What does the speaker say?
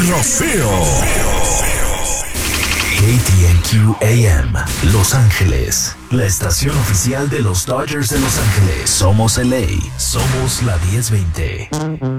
Rocío. KTNQ AM, Los Ángeles, la estación oficial de los Dodgers de Los Ángeles. Somos LA, somos la 1020.